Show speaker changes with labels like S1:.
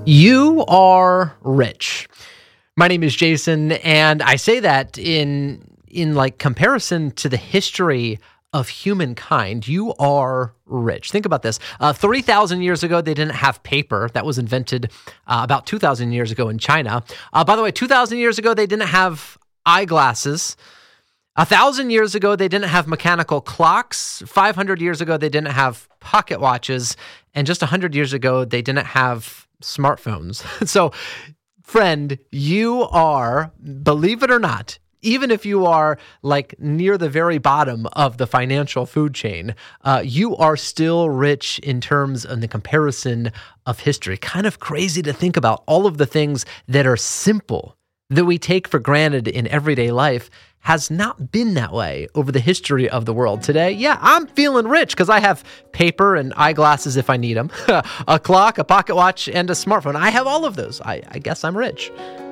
S1: You are rich. My name is Jason, and I say that in like comparison to the history of humankind. You are rich. Think about this. 3,000 years ago, they didn't have paper. That was invented about 2,000 years ago in China. By the way, 2,000 years ago, they didn't have eyeglasses. 1,000 years ago, they didn't have mechanical clocks. 500 years ago, they didn't have pocket watches. And just 100 years ago, they didn't have smartphones. So, friend, you are, believe it or not, even if you are like near the very bottom of the financial food chain, you are still rich in terms of the comparison of history. Kind of crazy to think about all of the things that are simple that we take for granted in everyday life has not been that way over the history of the world. Today, yeah, I'm feeling rich because I have paper and eyeglasses if I need them, a clock, a pocket watch, and a smartphone. I have all of those. I guess I'm rich.